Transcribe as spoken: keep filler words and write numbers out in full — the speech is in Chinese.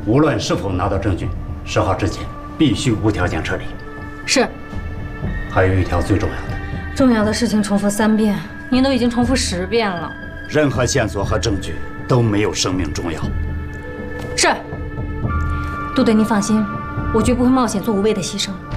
无论是否拿到证据，十号之前必须无条件撤离。 是。 还有一条最重要的， 重要的事情重复三遍，您都已经重复十遍了。 任何线索和证据都没有生命重要。 是。杜队，您放心，我绝不会冒险做无谓的牺牲。